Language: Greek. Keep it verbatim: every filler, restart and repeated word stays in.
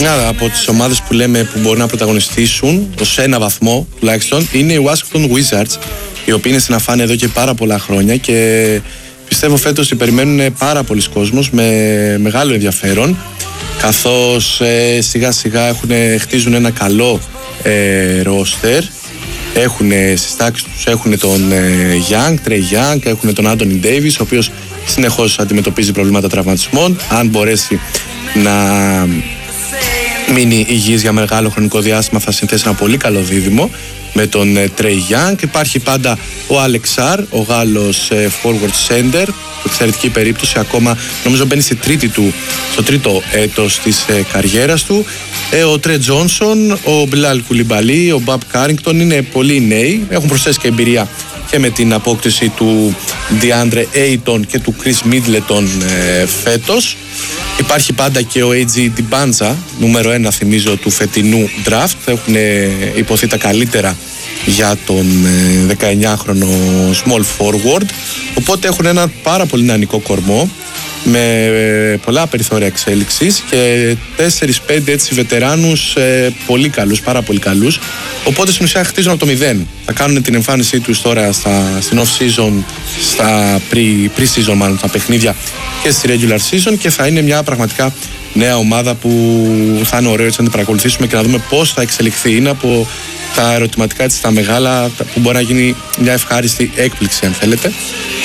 Μια από τις ομάδες που λέμε που μπορούν να πρωταγωνιστήσουν ως ένα βαθμό τουλάχιστον είναι οι Washington Wizards, οι οποίοι είναι στην αφάνεια εδώ και πάρα πολλά χρόνια και πιστεύω φέτος ότι περιμένουν πάρα πολλοί κόσμος με μεγάλο ενδιαφέρον, καθώς ε, σιγά σιγά έχουν, χτίζουν ένα καλό ε, roster. Έχουν στις τάξεις τους έχουν τον ε, Young, Trey Young, έχουν τον Anthony Davis, ο οποίος συνεχώς αντιμετωπίζει προβλήματα τραυματισμών. Αν μπορέσει να μείνει υγιής για μεγάλο χρονικό διάστημα θα συνθέσει ένα πολύ καλό δίδυμο με τον ε, Trey Young. Υπάρχει πάντα ο Alex Sarr, ο Γάλλος ε, forward center, εξαιρετική περίπτωση, ακόμα νομίζω μπαίνει στη τρίτη του, στο τρίτο έτος της ε, καριέρας του. Ε, ο Trey Johnson, ο Bilal Coulibaly, ο Bob Carrington είναι πολύ νέοι, έχουν προσθέσει και εμπειρία και με την απόκτηση του DeAndre Ayton και του Chris Middleton ε, φέτος. Υπάρχει πάντα και ο έι τζι Dibanza, νούμερο ένα θυμίζω του φετινού draft. Έχουν υποθεί τα καλύτερα για τον δεκαεννιάχρονο small forward. Οπότε έχουν ένα πάρα πολύ νεανικό κορμό με πολλά περιθώρια εξέλιξης και τέσσερα πέντε έτσι βετεράνους ε, πολύ καλούς, πάρα πολύ καλούς. Οπότε στην ουσία χτίζουν από το μηδέν. Θα κάνουν την εμφάνισή τους τώρα στα, στην off season, στα pre, pre-season μάλλον, τα παιχνίδια και στη regular season, και θα είναι μια πραγματικά νέα ομάδα που θα είναι ωραίο έτσι να την παρακολουθήσουμε και να δούμε πώς θα εξελιχθεί. Είναι από τα ερωτηματικά έτσι τα μεγάλα που μπορεί να γίνει μια ευχάριστη έκπληξη αν θέλετε.